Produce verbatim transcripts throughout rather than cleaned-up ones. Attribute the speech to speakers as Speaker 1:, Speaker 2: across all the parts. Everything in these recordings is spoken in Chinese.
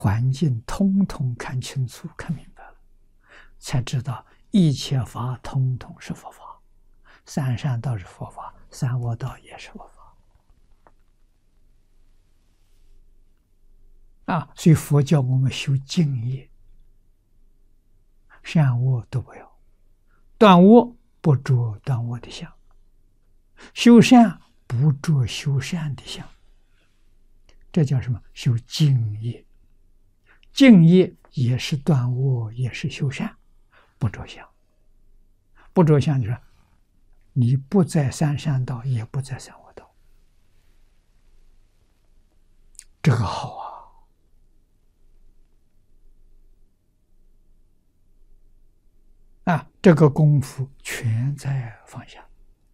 Speaker 1: 环境通通看清楚、看明白了，才知道一切法通通是佛法，三善道是佛法，三恶道也是佛法。啊，所以佛教我们修净业，善恶都不要，断恶不着断恶的相，修善不着修善的相，这叫什么？修净业。净业也是断恶，也是修善，不着相。不着相就是你不在三善道，也不在三恶道，这个好啊！啊，这个功夫全在放下。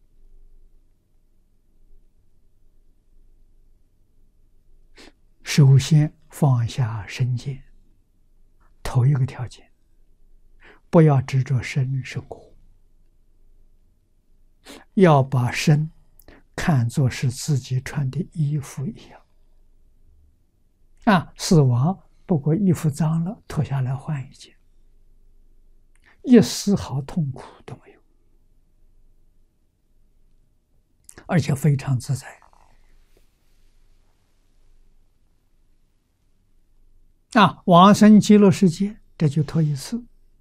Speaker 1: 首先放下身见，头一个条件，不要执着身是果，要把身看作是自己穿的衣服一样。啊，死亡不过衣服脏了，脱下来换一件，一丝毫痛苦都没有，而且非常自在。啊，往生极乐世界，这就脱一次，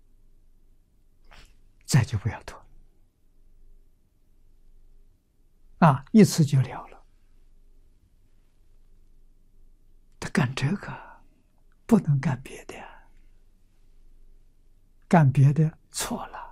Speaker 1: 再就不要脱。啊，一次就了了。他干这个，不能干别的呀，干别的错了。